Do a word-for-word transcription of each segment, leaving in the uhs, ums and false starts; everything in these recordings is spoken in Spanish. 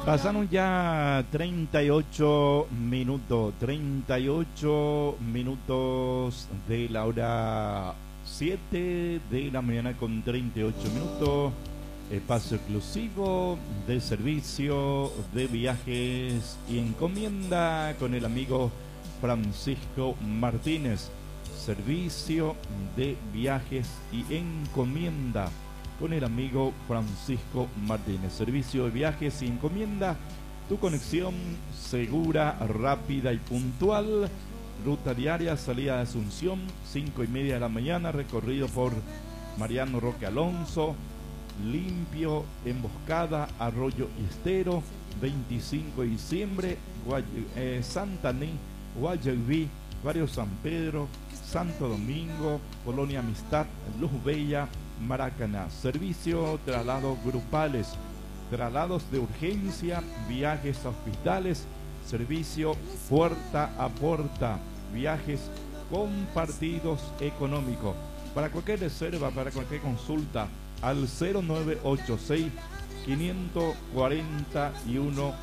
Pasaron ya treinta y ocho minutos, treinta y ocho minutos de la hora siete de la mañana con treinta y ocho minutos. Espacio exclusivo de servicio de viajes y encomienda con el amigo Francisco Martínez. Servicio de viajes y encomienda con el amigo Francisco Martínez. Servicio de viajes y encomienda, tu conexión segura, rápida y puntual. Ruta diaria, salida de Asunción, cinco y media de la mañana, recorrido por Mariano Roque Alonso, Limpio, Emboscada, Arroyo Estero, veinticinco de diciembre, Guay, eh, Santaní, Guayaquil, Barrio San Pedro, Santo Domingo, Colonia Amistad, Luz Bella, Maracaná. Servicio, traslados grupales, traslados de urgencia, viajes a hospitales, servicio puerta a puerta, viajes compartidos económicos. Para cualquier reserva, para cualquier consulta, al cero nueve ocho seis, cinco cuatro uno,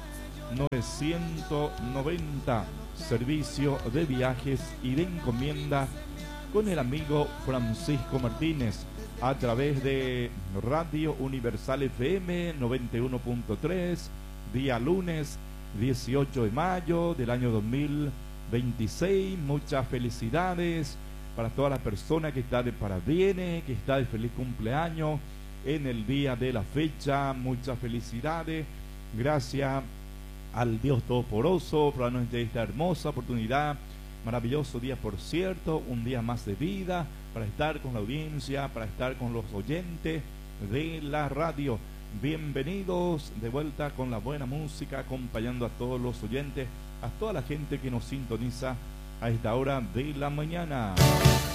nueve nueve cero. Servicio de viajes y de encomienda con el amigo Francisco Martínez a través de Radio Universal F M noventa y uno punto tres, día lunes dieciocho de mayo del año dos mil veintiséis. Muchas felicidades para todas las personas que están de parabienes, que está de feliz cumpleaños en el día de la fecha. Muchas felicidades. Gracias al Dios Todopoderoso por darnos esta hermosa oportunidad. Maravilloso día, por cierto, un día más de vida para estar con la audiencia, para estar con los oyentes de la radio. Bienvenidos de vuelta con la buena música, acompañando a todos los oyentes, a toda la gente que nos sintoniza a esta hora de la mañana.